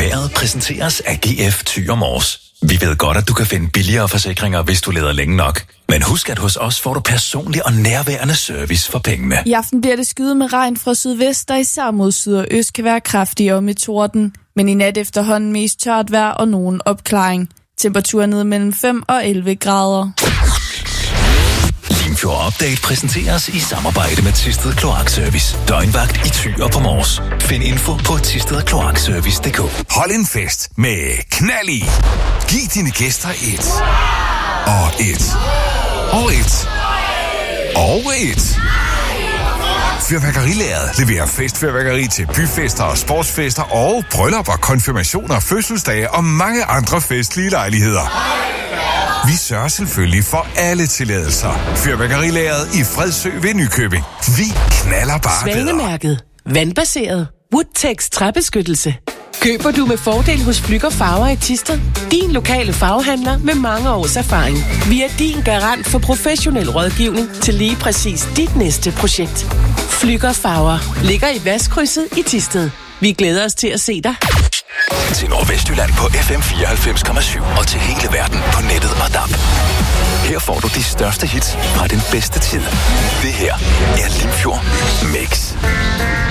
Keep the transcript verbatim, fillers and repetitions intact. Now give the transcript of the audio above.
Været præsenteres af G F Thyre Mors. Vi ved godt, at du kan finde billigere forsikringer, hvis du leder længe nok. Men husk, at hos os får du personlig og nærværende service for pengene. I aften bliver det skyet med regn fra sydvest, der især mod syd og øst kan være kraftigere med torden. Men i nat efterhånden mest tørt vejr og nogen opklaring. Temperaturen ned mellem fem og elleve grader. Limfjord Update præsenteres i samarbejde med Thisted Kloakservice. Døgnvagt i Thy og på Mors. Find info på thisted kloakservice punktum d k. Hold en fest med knald i. Giv dine gæster et. Og et. Og et. Og et. Fyrværkerilageret leverer festfyrværkeri til byfester og sportsfester og bryllupper, konfirmationer, fødselsdage og mange andre festlige lejligheder. Vi sørger selvfølgelig for alle tilladelser. Fyrværkerilageret i Fredsø ved Nykøbing. Vi knaller bare bedre. Svanemærket. Vandbaseret. Woodtex træbeskyttelse. Køber du med fordel hos Flügger Farver i Thisted? Din lokale farvehandler med mange års erfaring. Vi er din garant for professionel rådgivning til lige præcis dit næste projekt. Flügger Farver ligger i Vestkrydset i Thisted. Vi glæder os til at se dig. Til Nordvestjylland på F M fireoghalvfems komma syv og til hele verden på nettet og D A B. Her får du de største hits fra den bedste tid. Det her er Limfjord Mix.